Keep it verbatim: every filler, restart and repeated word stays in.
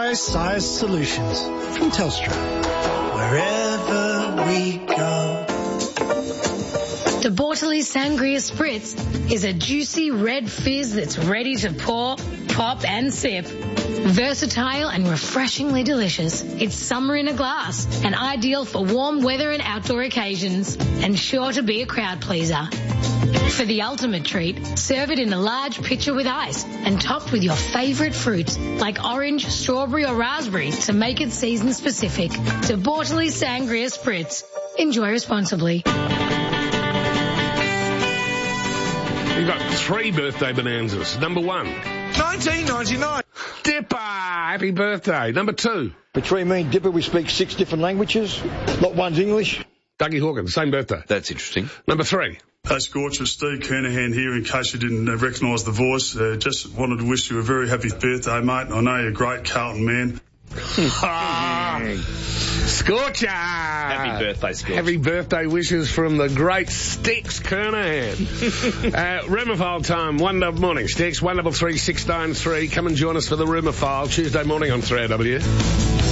size solutions from Telstra. Wherever we go. The Bortoli Sangria Spritz is a juicy red fizz that's ready to pour, pop and sip. Versatile and refreshingly delicious. It's summer in a glass and ideal for warm weather and outdoor occasions, and sure to be a crowd pleaser. For the ultimate treat, serve it in a large pitcher with ice and topped with your favourite fruits like orange, strawberry or raspberry to make it season specific. The Bortoli Sangria Spritz. Enjoy responsibly. You've got three birthday bonanzas. Number one. nineteen ninety-nine. Dipper, happy birthday. Number two. Between me and Dipper, we speak six different languages. Not one's English. Dougie Hawkins, same birthday. That's interesting. Number three. Hey, Scorcher, Steve Kernahan here, in case you didn't uh, recognise the voice. Uh, just wanted to wish you a very happy birthday, mate. I know you're a great Carlton man. Scorcher! Happy birthday, Scorcher. Happy birthday wishes from the great Sticks Kernahan. uh, Rumour File time, one double morning. Sticks, one double three six nine three. Come and join us for the Rumour File Tuesday morning on three A W.